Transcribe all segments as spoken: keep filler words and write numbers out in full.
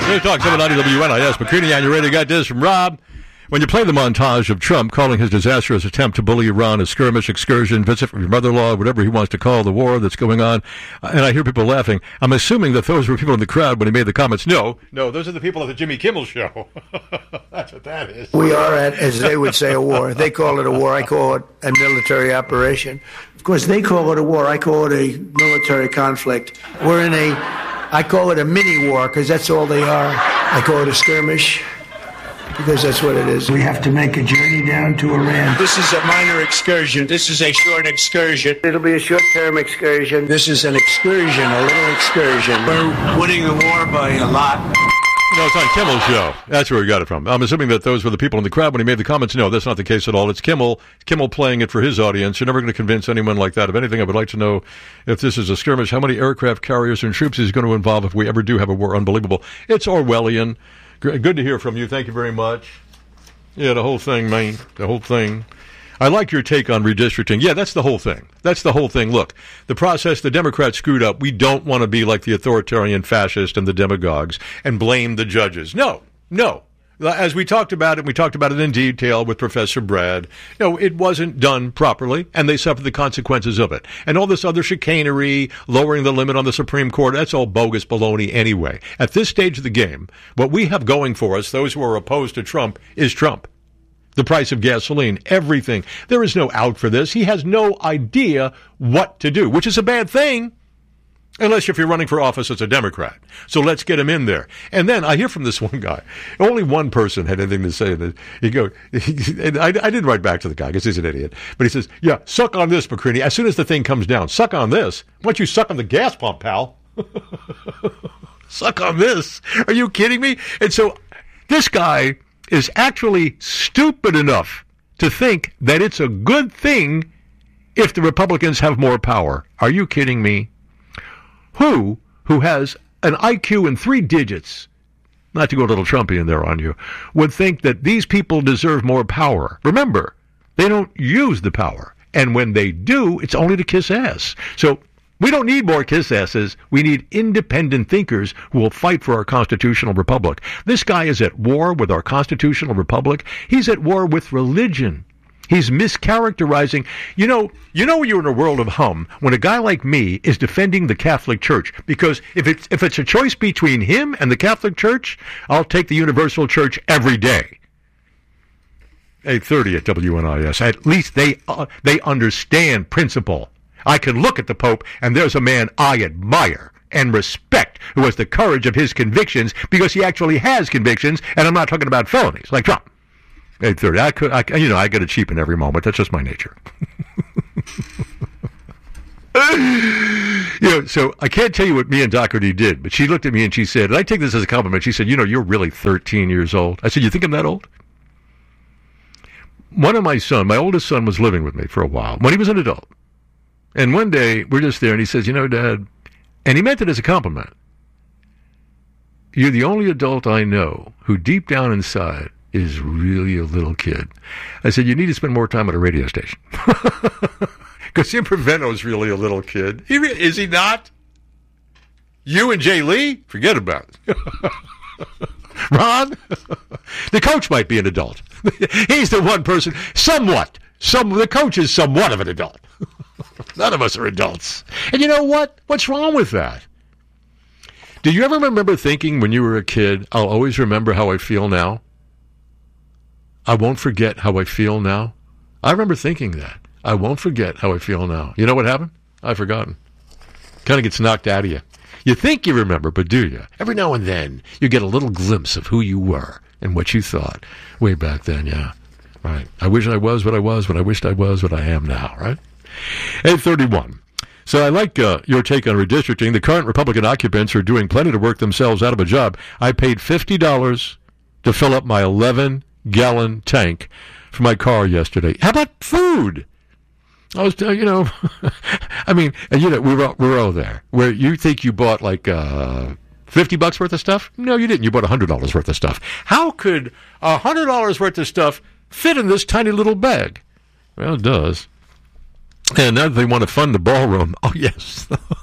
News Talk seven ninety W N I S. McCready on your radio. Got this from Rob. When you play the montage of Trump calling his disastrous attempt to bully Iran a skirmish, excursion, visit from your mother-in-law, whatever he wants to call the war that's going on, and I hear people laughing, I'm assuming that those were people in the crowd when he made the comments. No, no, those are the people at the Jimmy Kimmel show. That's what that is. We are at, as they would say, a war. They call it a war. I call it a military operation. Of course, they call it a war. I call it a military conflict. We're in a, I call it a mini war because that's all they are. I call it a skirmish. Because that's what it is. We have to make a journey down to Iran. This is a minor excursion. This is a short excursion. It'll be a short-term excursion. This is an excursion, a little excursion. We're winning the war by a lot. No, it's on Kimmel's show. That's where we got it from. I'm assuming that those were the people in the crowd when he made the comments. No, that's not the case at all. It's Kimmel. Kimmel playing it for his audience. You're never going to convince anyone like that of anything. I would like to know, if this is a skirmish, how many aircraft carriers and troops is going to involve if we ever do have a war. Unbelievable. It's Orwellian. Good to hear from you. Thank you very much. Yeah, the whole thing, man. The whole thing. I like your take on redistricting. Yeah, that's the whole thing. That's the whole thing. Look, the process the Democrats screwed up. We don't want to be like the authoritarian fascist and the demagogues and blame the judges. No, no. As we talked about it, we talked about it in detail with Professor Brad. No, it wasn't done properly, and they suffered the consequences of it. And all this other chicanery, lowering the limit on the Supreme Court, that's all bogus baloney anyway. At this stage of the game, what we have going for us, those who are opposed to Trump, is Trump. The price of gasoline, everything. There is no out for this. He has no idea what to do, which is a bad thing. Unless if you're running for office as a Democrat. So let's get him in there. And then I hear from this one guy. Only one person had anything to say. That he go. He, and I, I didn't write back to the guy because he's an idiot. But he says, yeah, suck on this, McCready. As soon as the thing comes down, suck on this. Why don't you suck on the gas pump, pal? Suck on this. Are you kidding me? And so this guy is actually stupid enough to think that it's a good thing if the Republicans have more power. Are you kidding me? Who, who has an I Q in three digits, not to go a little Trumpian there on you, would think that these people deserve more power? Remember, they don't use the power. And when they do, it's only to kiss ass. So we don't need more kiss asses. We need independent thinkers who will fight for our constitutional republic. This guy is at war with our constitutional republic. He's at war with religion. He's mischaracterizing. You know, you know you're in a world of hum when a guy like me is defending the Catholic Church. Because if it's, if it's a choice between him and the Catholic Church, I'll take the Universal Church every day. eight thirty at W N I S. At least they uh, they understand principle. I can look at the Pope, and there's a man I admire and respect who has the courage of his convictions because he actually has convictions, and I'm not talking about felonies like Trump. eight thirty. I could, I, you know, I got to cheapen every moment. That's just my nature. You know, so I can't tell you what me and Doherty did, but she looked at me and she said, and I take this as a compliment, she said, you know, you're really thirteen years old. I said, you think I'm that old? One of my son, my oldest son, was living with me for a while when he was an adult. And one day, we're just there, and he says, you know, Dad, and he meant it as a compliment, you're the only adult I know who deep down inside is really a little kid. I said, you need to spend more time at a radio station. Because Jim Proveno's really a little kid. He re- is he not? You and Jay Lee? Forget about it. Ron? The coach might be an adult. He's the one person, somewhat. Some the coach is somewhat of an adult. None of us are adults. And you know what? What's wrong with that? Do you ever remember thinking when you were a kid, I'll always remember how I feel now? I won't forget how I feel now. I remember thinking that. I won't forget how I feel now. You know what happened? I've forgotten. Kind of gets knocked out of you. You think you remember, but do you? Every now and then, you get a little glimpse of who you were and what you thought way back then, yeah. Right. I wish I was what I was, what I wished I was, what I am now, right? eight thirty-one. So I like uh, your take on redistricting. The current Republican occupants are doing plenty to work themselves out of a job. I paid fifty dollars to fill up my eleven-gallon tank for my car yesterday. How about food? I was, uh, you know, I mean, and you know, we were, we were all there. Where you think you bought like uh, fifty bucks worth of stuff? No, you didn't. You bought one hundred dollars worth of stuff. How could one hundred dollars worth of stuff fit in this tiny little bag? Well, it does. And now they want to fund the ballroom. Oh, yes.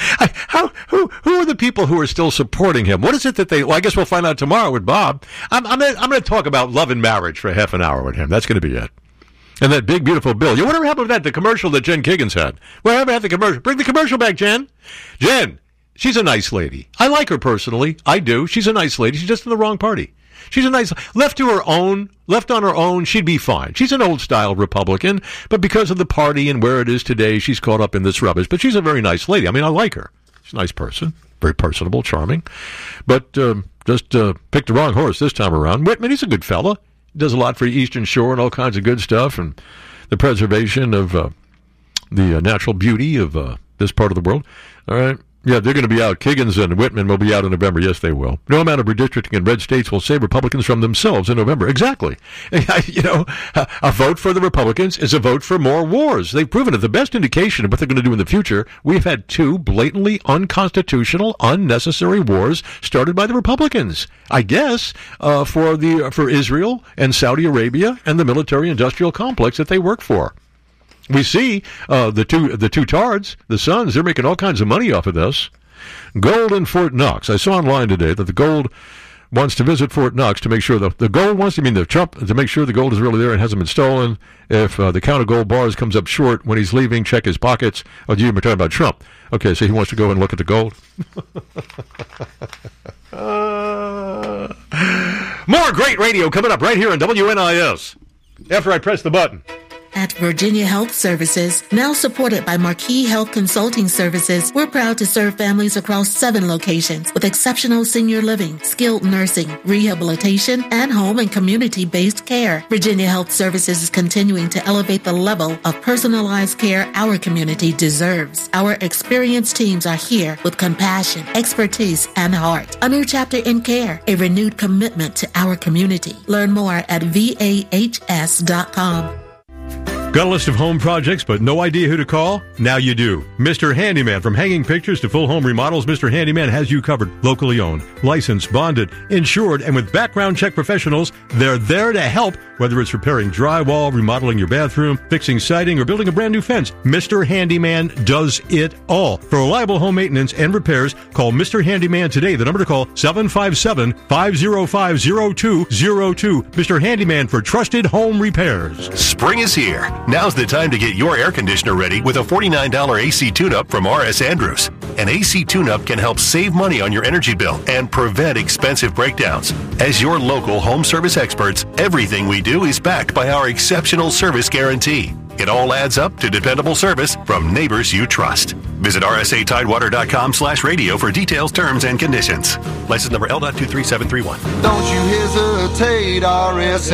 I, how, who, who are the people who are still supporting him? What is it that they, well, I guess we'll find out tomorrow with Bob. I'm, I'm, I'm going to talk about love and marriage for half an hour with him. That's going to be it. And that big, beautiful bill. You whatever happened with that, the commercial that Jen Kiggins had? Whatever happened to the commercial? Bring the commercial back, Jen. Jen, she's a nice lady. I like her personally. I do. She's a nice lady. She's just in the wrong party. She's a nice, left to her own, left on her own, she'd be fine. She's an old-style Republican, but because of the party and where it is today, she's caught up in this rubbish. But she's a very nice lady. I mean, I like her. She's a nice person, very personable, charming. But um, just uh, picked the wrong horse this time around. Whitman, he's a good fella. He does a lot for the Eastern Shore and all kinds of good stuff and the preservation of uh, the uh, natural beauty of uh, this part of the world. All right. Yeah, they're going to be out. Kiggins and Whitman will be out in November. Yes, they will. No amount of redistricting in red states will save Republicans from themselves in November. Exactly. You know, a vote for the Republicans is a vote for more wars. They've proven it. The best indication of what they're going to do in the future, we've had two blatantly unconstitutional, unnecessary wars started by the Republicans. I guess uh, for the for Israel and Saudi Arabia and the military-industrial complex that they work for. We see uh, the two the two tards, the Sons, they're making all kinds of money off of this. Gold in Fort Knox. I saw online today that the gold wants to visit Fort Knox to make sure the, the gold wants to I mean the Trump to make sure the gold is really there and hasn't been stolen. If uh, the count of gold bars comes up short when he's leaving, check his pockets. Oh, you were talking about Trump. Okay, so he wants to go and look at the gold. uh, more great radio coming up right here on W N I S after I press the button. At Virginia Health Services, now supported by Marquis Health Consulting Services, we're proud to serve families across seven locations with exceptional senior living, skilled nursing, rehabilitation, and home and community-based care. Virginia Health Services is continuing to elevate the level of personalized care our community deserves. Our experienced teams are here with compassion, expertise, and heart. A new chapter in care, a renewed commitment to our community. Learn more at V A H S dot com. Got a list of home projects, but no idea who to call? Now you do. Mister Handyman. From hanging pictures to full home remodels, Mister Handyman has you covered. Locally owned, licensed, bonded, insured, and with background check professionals, they're there to help. Whether it's repairing drywall, remodeling your bathroom, fixing siding, or building a brand new fence, Mister Handyman does it all. For reliable home maintenance and repairs, call Mister Handyman today. The number to call, seven five seven, five oh five, oh two oh two. Mister Handyman for trusted home repairs. Spring is here. Now's the time to get your air conditioner ready with a forty-nine dollars A C tune-up from R S Andrews. An A C tune-up can help save money on your energy bill and prevent expensive breakdowns. As your local home service experts, everything we do is backed by our exceptional service guarantee. It all adds up to dependable service from neighbors you trust. Visit R S A Tidewater dot com slash radio for details, terms, and conditions. License number L two three seven three one. Don't you hesitate, R S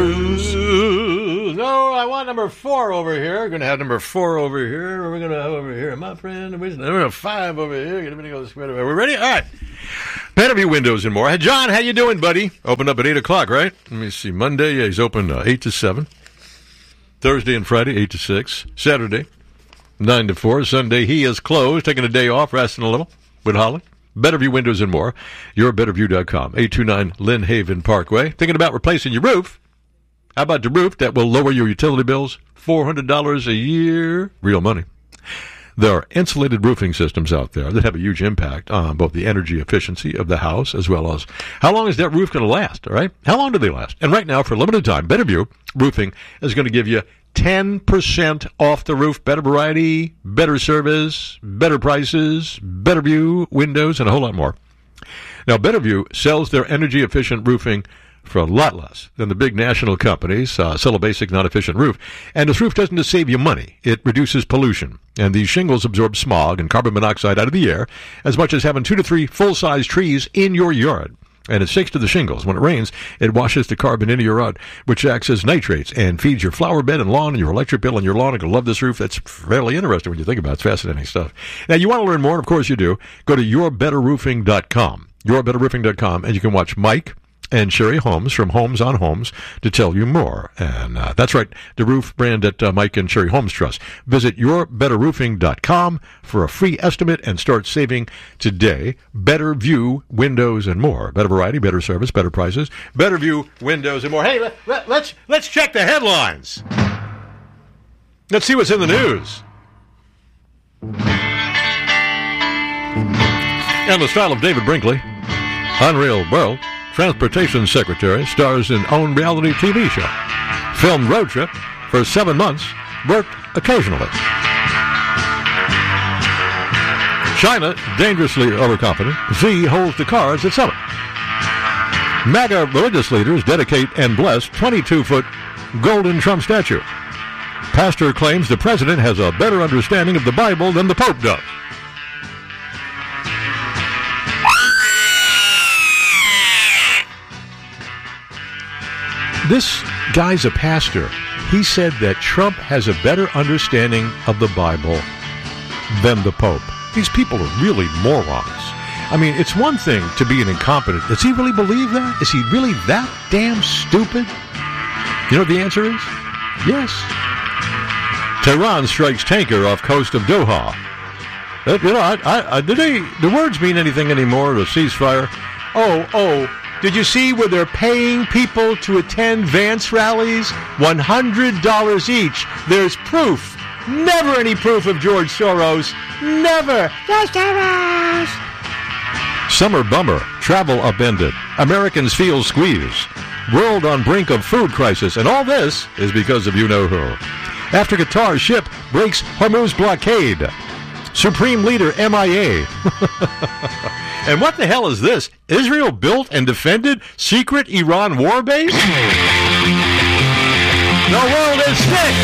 Andrews. No, I want number four over here. We're going to have number four over here. We're going to have over here, my friend. We're going to have five over here. We're ready? All right. Better Windows and more. Hey, John, how you doing, buddy? Opened up at eight o'clock, right? Let me see. Monday, yeah, he's open uh, eight to seven. Thursday and Friday, eight to six. Saturday, nine to four. Sunday, he is closed, taking a day off, resting a little with Holly. Betterview Windows and more. Your betterview dot com. eight two nine Lynn Haven Parkway. Thinking about replacing your roof? How about the roof that will lower your utility bills? four hundred dollars a year. Real money. There are insulated roofing systems out there that have a huge impact on both the energy efficiency of the house as well as how long is that roof going to last, all right? How long do they last? And right now, for a limited time, Betterview Roofing is going to give you ten percent off the roof. Better variety, better service, better prices, Betterview Windows, and a whole lot more. Now, Betterview sells their energy-efficient roofing for a lot less than the big national companies uh, sell a basic non-efficient roof. And this roof doesn't just save you money, it reduces pollution. And these shingles absorb smog and carbon monoxide out of the air as much as having two to three full-size trees in your yard. And it sticks to the shingles. When it rains, it washes the carbon into your yard, which acts as nitrates and feeds your flower bed and lawn and your electric bill and your lawn. And you'll love this roof. That's fairly interesting when you think about it. It's fascinating stuff. Now, you want to learn more? Of course you do. Go to your better roofing dot com. your better roofing dot com, and you can watch Mike and Sherry Holmes from Homes on Homes to tell you more. And uh, that's right, the roof brand that uh, Mike and Sherry Holmes trust. Visit your better roofing dot com for a free estimate and start saving today. Better View Windows and more. Better variety, better service, better prices. Better View Windows and more. Hey, let, let, let's let's check the headlines. Let's see what's in the news. And the style of David Brinkley, Unreal World, Transportation Secretary, stars in own reality T V show. Filmed road trip for seven months, worked occasionally. China, dangerously overconfident. Xi holds the cards at summit. MAGA religious leaders dedicate and bless twenty-two-foot golden Trump statue. Pastor claims the president has a better understanding of the Bible than the Pope does. This guy's a pastor. He said that Trump has a better understanding of the Bible than the Pope. These people are really morons. I mean, it's one thing to be an incompetent. Does he really believe that? Is he really that damn stupid? You know what the answer is? Yes. Tehran strikes tanker off coast of Doha. Uh, you know, I, I, I, do they, the words mean anything anymore? A ceasefire? Oh, oh. Did you see where they're paying people to attend Vance rallies? one hundred dollars each. There's proof. Never any proof of George Soros. Never. Just Soros. Summer bummer. Travel upended. Americans feel squeezed. World on brink of food crisis. And all this is because of you-know-who. After Qatar's ship breaks Hormuz blockade. Supreme Leader M I A. And what the hell is this? Israel built and defended secret Iran war base? The world is sick!